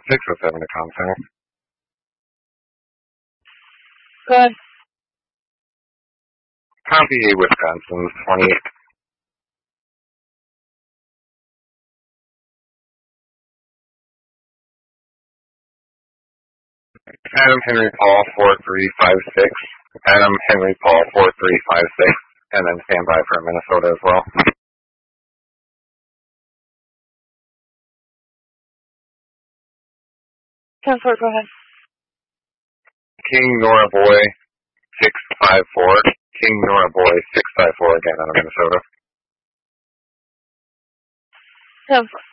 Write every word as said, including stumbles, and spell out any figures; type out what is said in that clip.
six oh seven to Com Center. Go ahead. Copy Wisconsin, twenty-eight. Adam Henry Paul, four three five six. Adam Henry Paul, four three five six. And then stand by for Minnesota as well. ten four, go ahead. King Nora Boy, six five four. King Nora Boy, six five four again out of Minnesota. ten four.